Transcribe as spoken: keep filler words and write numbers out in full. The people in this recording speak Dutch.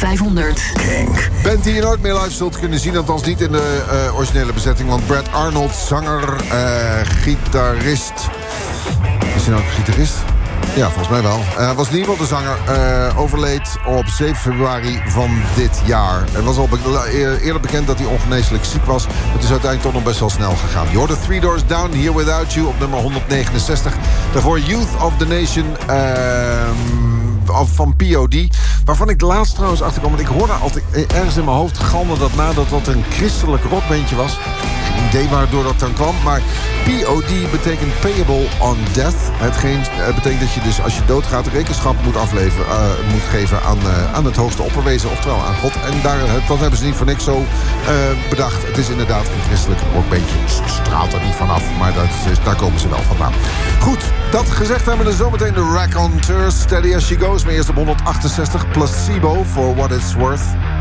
vijfhonderd. Kink. Band die je nooit meer live zult kunnen zien, althans niet in de uh, originele bezetting. Want Brad Arnold, zanger, uh, gitarist... Is hij nou ook gitarist? Ja, volgens mij wel. Hij uh, was in ieder geval de zanger. Uh, overleed op zeven februari van dit jaar. Het was al be- eerder bekend dat hij ongeneeslijk ziek was. Het is uiteindelijk toch nog best wel snel gegaan. Je hoorde Three Doors Down, Here Without You op nummer honderdnegenenzestig. Daarvoor Youth of the Nation... Uh, van P O D. Waarvan ik laatst trouwens achterkwam. Want ik hoorde altijd ergens in mijn hoofd galmen dat nadat dat een christelijk rockbandje was. Geen idee waardoor dat dan kwam. Maar P O D betekent Payable on Death. Hetgeen uh, betekent dat je dus als je doodgaat rekenschap moet afleveren, uh, moet geven aan, uh, aan het hoogste opperwezen. Oftewel aan God. En daar, dat hebben ze niet voor niks zo uh, bedacht. Het is inderdaad een christelijk rockbandje. Straalt er niet vanaf. Maar dat is, daar komen ze wel vandaan. Goed, dat gezegd hebben we zometeen de Raconteurs. Steady as she goes. Maar eerst op honderdachtzestig. Placebo for what it's worth.